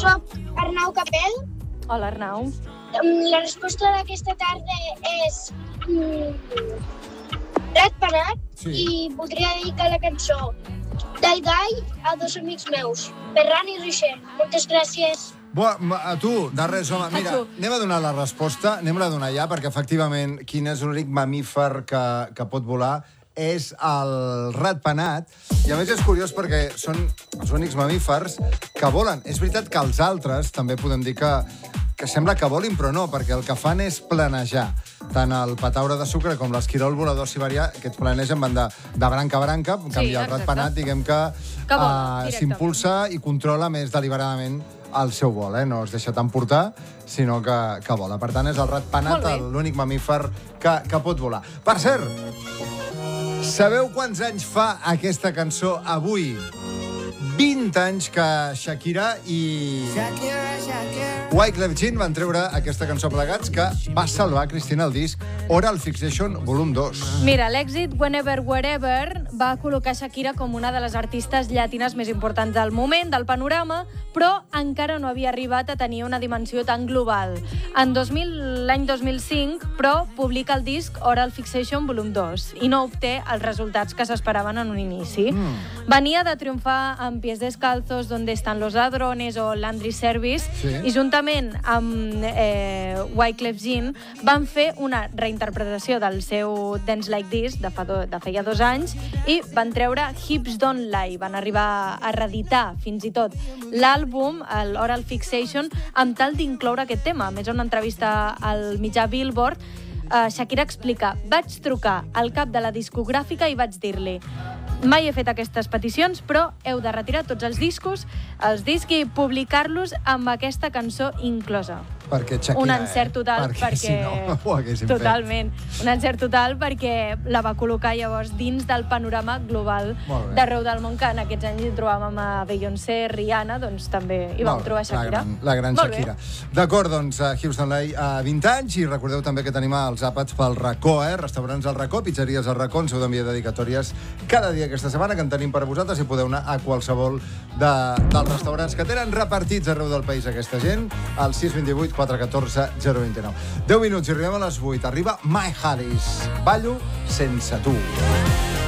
Soc Arnau Capel. Hola, Arnau. La resposta d'aquesta tarda és Ratpenat i voldria dedicar la cançó Dai Dai a dos amics meus, Ferran i Roger. Moltes gràcies. A tu, de res, home. Mira, anem a donar la resposta, anem-la a donar ja, perquè efectivament quin és l'únic mamífer que pot volar és el ratpenat. I a més és curiós perquè són els únics mamífers que volen. És veritat que els altres també podem dir que sembla que volin, però no, perquè el que fan és planejar. Tant el pataure de sucre com l'esquirol volador siberià, aquests planegen van de branca a branca, en canvi el ratpenat, diguem que s'impulsa i controla més deliberadament el seu vol, no es deixa tant portar, sinó que vola. Per tant, és el ratpenat l'únic mamífer que pot volar. Per cert, sabeu quants anys fa aquesta cançó avui? 20 anys que Shakira i Wyclef Jean van treure aquesta cançó plegats que va salvar Cristina el disc Oral Fixation Volum 2. Mira, l'èxit Whenever, Wherever va col·locar Shakira com una de les artistes llatines més importants del moment, del panorama, però encara no havia arribat a tenir una dimensió tan global. L'any 2005, però, publica el disc Oral Fixation Volum 2 i no obté els resultats que s'esperaven en un inici. Venia de triomfar amb Pies Descalzos, Donde Están los Ladrones o Laundry Service, i juntament amb Wyclef Jean van fer una reinterpretació del seu Dance Like This de feia 2 anys i van treure Hips Don't Lie. Van arribar a reeditar fins i tot l'àlbum, l'Oral Fixation, amb tal d'incloure aquest tema. A més, en una entrevista al mitjà Billboard, Shakira explica: vaig trucar al cap de la discogràfica i vaig dir-li: mai he fet aquestes peticions, però heu de retirar tots els discs i publicar-los amb aquesta cançó inclosa. Perquè Shakira, un encert total, perquè si no ho haguéssim totalment. Un encert total perquè la va col·locar llavors dins del panorama global d'arreu del món, que en aquests anys hi trobàvem a Beyoncé, Rihanna, doncs també hi vam trobar Shakira. La gran Shakira. D'acord, doncs, Hips Don't Lie a 20 anys, i recordeu també que tenim els àpats pel racó, restaurants al racó, pizzeries al racó, ens heu d'enviar dedicatòries cada dia aquesta setmana, que en tenim per a vosaltres, i podeu anar a qualsevol dels restaurants que tenen repartits arreu del país aquesta gent, al 628 414 029. 10 minuts i arribem a les 8. Arriba My Harris. Ballo sense tu.